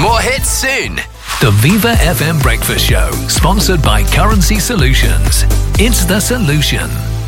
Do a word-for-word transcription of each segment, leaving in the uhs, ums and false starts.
More hits soon. The Viva F M Breakfast Show, sponsored by Currency Solutions. It's the solution.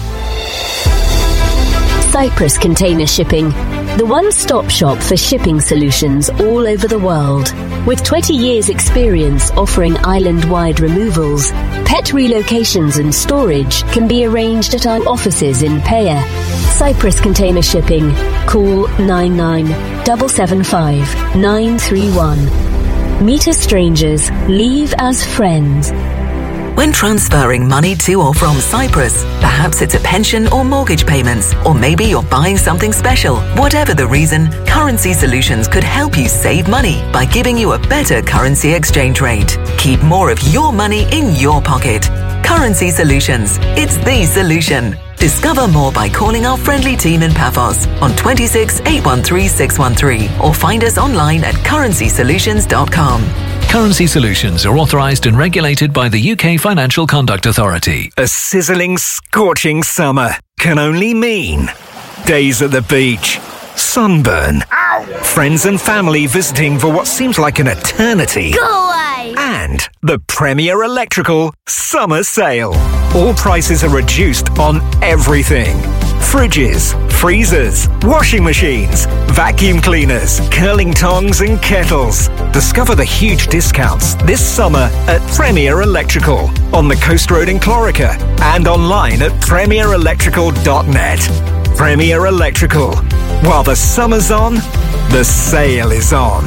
Cyprus Container Shipping, the one-stop shop for shipping solutions all over the world. With twenty years experience offering island-wide removals, pet relocations and storage can be arranged at our offices in Paya. Cyprus Container Shipping. Call nine nine seven seven five nine three one. Meet as strangers, leave as friends. When transferring money to or from Cyprus, perhaps it's a pension or mortgage payments, or maybe you're buying something special. Whatever the reason, Currency Solutions could help you save money by giving you a better currency exchange rate. Keep more of your money in your pocket. Currency Solutions. It's the solution. Discover more by calling our friendly team in Paphos on twenty-six eight one three six one three or find us online at currency solutions dot com. Currency Solutions are authorised and regulated by the U K Financial Conduct Authority. A sizzling, scorching summer can only mean days at the beach, sunburn, ow, friends and family visiting for what seems like an eternity. Go away! And the Premier Electrical Summer Sale. All prices are reduced on everything. Fridges, freezers, washing machines, vacuum cleaners, curling tongs and kettles. Discover the huge discounts this summer at Premier Electrical on the Coast Road in Clorica and online at premier electrical dot net. Premier Electrical. While the summer's on, the sale is on.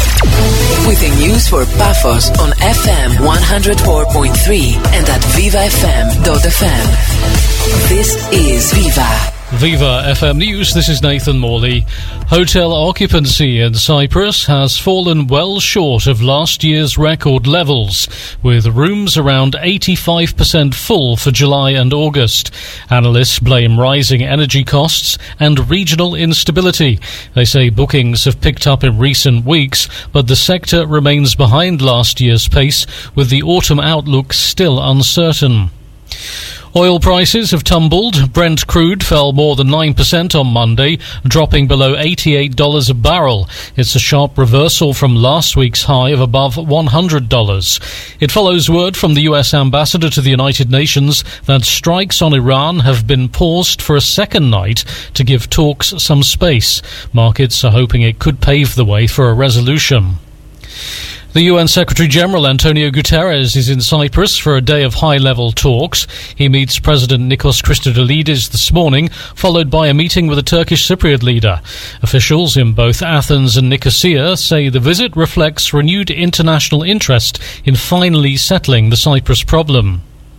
With the news for Paphos on F M one oh four point three and at viva f m dot f m. This is Viva. Viva F M News, this is Nathan Morley. Hotel occupancy in Cyprus has fallen well short of last year's record levels, with rooms around eighty-five percent full for July and August. Analysts blame rising energy costs and regional instability. They say bookings have picked up in recent weeks, but the sector remains behind last year's pace, with the autumn outlook still uncertain. Oil prices have tumbled. Brent crude fell more than nine percent on Monday, dropping below eighty-eight dollars a barrel. It's a sharp reversal from last week's high of above one hundred dollars. It follows word from the U S ambassador to the United Nations that strikes on Iran have been paused for a second night to give talks some space. Markets are hoping it could pave the way for a resolution. The U N Secretary-General Antonio Guterres is in Cyprus for a day of high-level talks. He meets President Nikos Christodoulidis this morning, followed by a meeting with the Turkish Cypriot leader. Officials in both Athens and Nicosia say the visit reflects renewed international interest in finally settling the Cyprus problem.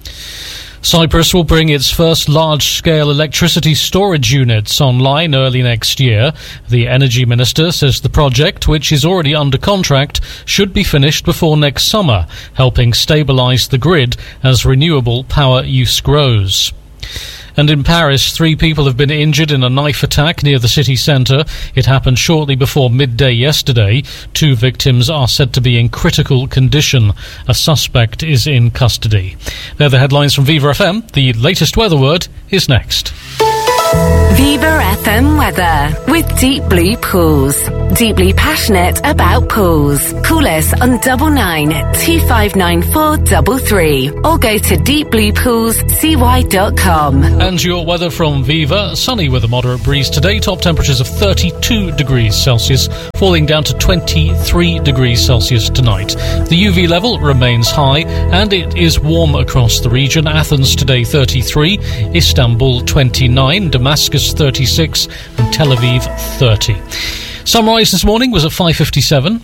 Cyprus will bring its first large-scale electricity storage units online early next year. The Energy Minister says the project, which is already under contract, should be finished before next summer, helping stabilise the grid as renewable power use grows. And in Paris, three people have been injured in a knife attack near the city centre. It happened shortly before midday yesterday. Two victims are said to be in critical condition. A suspect is in custody. They're the headlines from Viva F M. The latest weather word is next. Viva F M weather with Deep Blue Pools. Deeply passionate about pools. Call us on double nine two five nine four double three or go to deep blue pools c y dot com. And your weather from Viva. Sunny with a moderate breeze today. Top temperatures of thirty-two degrees Celsius, falling down to twenty-three degrees Celsius tonight. The U V level remains high and it is warm across the region. Athens today thirty-three, Istanbul twenty-nine, Damascus thirty-six and Tel Aviv thirty. Sunrise this morning was at five fifty-seven.